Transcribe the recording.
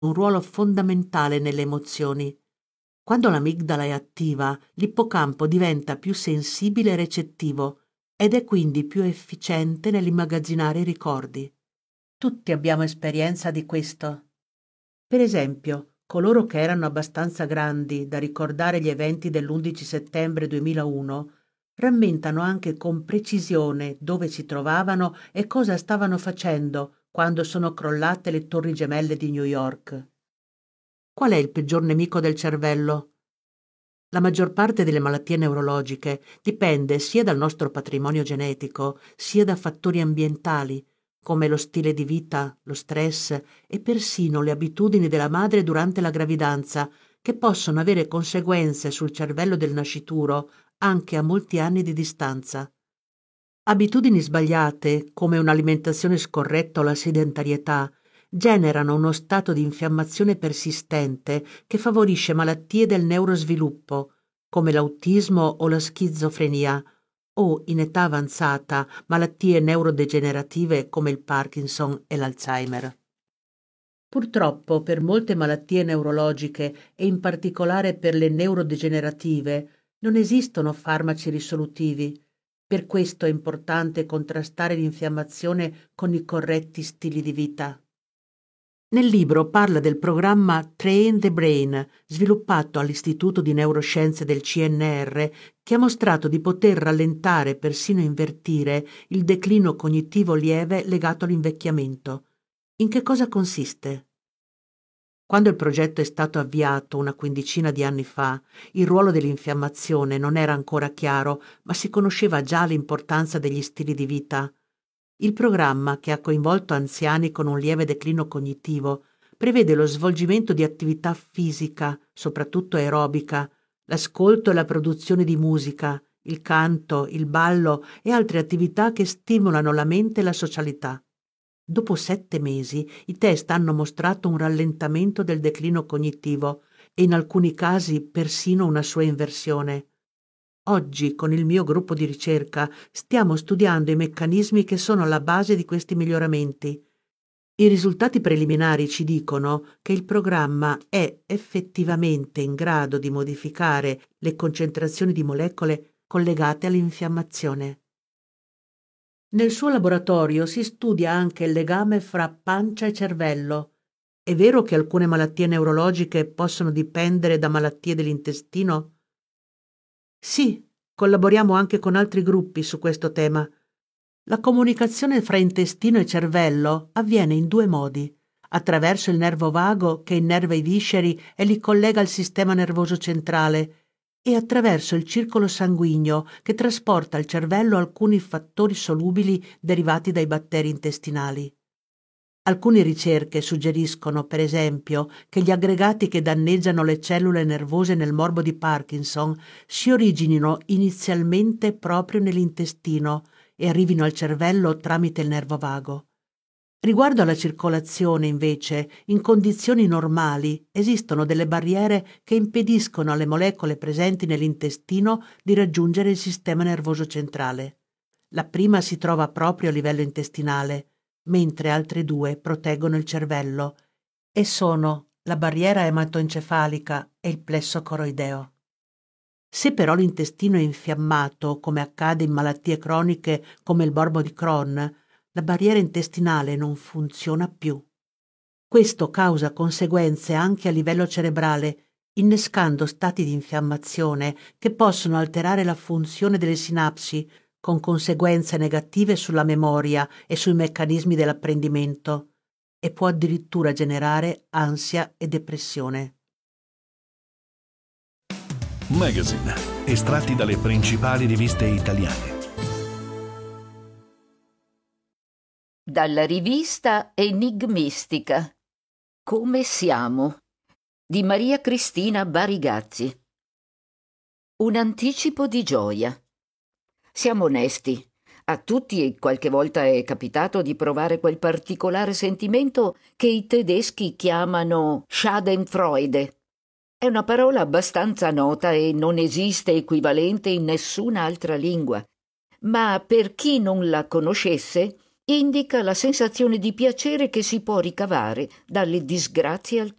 un ruolo fondamentale nelle emozioni. Quando l'amigdala è attiva, l'ippocampo diventa più sensibile e recettivo ed è quindi più efficiente nell'immagazzinare i ricordi. Tutti abbiamo esperienza di questo. Per esempio, coloro che erano abbastanza grandi da ricordare gli eventi dell'11 settembre 2001 rammentano anche con precisione dove si trovavano e cosa stavano facendo quando sono crollate le torri gemelle di New York. Qual è il peggior nemico del cervello? La maggior parte delle malattie neurologiche dipende sia dal nostro patrimonio genetico, sia da fattori ambientali, come lo stile di vita, lo stress e persino le abitudini della madre durante la gravidanza, che possono avere conseguenze sul cervello del nascituro anche a molti anni di distanza. Abitudini sbagliate, come un'alimentazione scorretta o la sedentarietà, generano uno stato di infiammazione persistente che favorisce malattie del neurosviluppo, come l'autismo o la schizofrenia, o, in età avanzata, malattie neurodegenerative come il Parkinson e l'Alzheimer. Purtroppo, per molte malattie neurologiche e in particolare per le neurodegenerative, non esistono farmaci risolutivi. Per questo è importante contrastare l'infiammazione con i corretti stili di vita. Nel libro parla del programma Train the Brain, sviluppato all'Istituto di Neuroscienze del CNR, che ha mostrato di poter rallentare e persino invertire il declino cognitivo lieve legato all'invecchiamento. In che cosa consiste? Quando il progetto è stato avviato una quindicina di anni fa, il ruolo dell'infiammazione non era ancora chiaro, ma si conosceva già l'importanza degli stili di vita. Il programma, che ha coinvolto anziani con un lieve declino cognitivo, prevede lo svolgimento di attività fisica, soprattutto aerobica, l'ascolto e la produzione di musica, il canto, il ballo e altre attività che stimolano la mente e la socialità. Dopo 7 mesi i test hanno mostrato un rallentamento del declino cognitivo e in alcuni casi persino una sua inversione. Oggi, con il mio gruppo di ricerca, stiamo studiando i meccanismi che sono alla base di questi miglioramenti. I risultati preliminari ci dicono che il programma è effettivamente in grado di modificare le concentrazioni di molecole collegate all'infiammazione. Nel suo laboratorio si studia anche il legame fra pancia e cervello. È vero che alcune malattie neurologiche possono dipendere da malattie dell'intestino? Sì, collaboriamo anche con altri gruppi su questo tema. La comunicazione fra intestino e cervello avviene in 2 modi: attraverso il nervo vago che innerva i visceri e li collega al sistema nervoso centrale, e attraverso il circolo sanguigno che trasporta al cervello alcuni fattori solubili derivati dai batteri intestinali. Alcune ricerche suggeriscono, per esempio, che gli aggregati che danneggiano le cellule nervose nel morbo di Parkinson si originino inizialmente proprio nell'intestino e arrivino al cervello tramite il nervo vago. Riguardo alla circolazione, invece, in condizioni normali esistono delle barriere che impediscono alle molecole presenti nell'intestino di raggiungere il sistema nervoso centrale. La prima si trova proprio a livello intestinale, mentre altre 2 proteggono il cervello, e sono la barriera ematoencefalica e il plesso coroideo. Se però l'intestino è infiammato, come accade in malattie croniche come il morbo di Crohn, la barriera intestinale non funziona più. Questo causa conseguenze anche a livello cerebrale, innescando stati di infiammazione che possono alterare la funzione delle sinapsi, con conseguenze negative sulla memoria e sui meccanismi dell'apprendimento, e può addirittura generare ansia e depressione. Magazine, estratti dalle principali riviste italiane. Dalla rivista Enigmistica. Come siamo? Di Maria Cristina Barigazzi. Un anticipo di gioia. Siamo onesti. A tutti qualche volta è capitato di provare quel particolare sentimento che i tedeschi chiamano Schadenfreude. È una parola abbastanza nota e non esiste equivalente in nessun'altra lingua. Ma per chi non la conoscesse, indica la sensazione di piacere che si può ricavare dalle disgrazie altrui.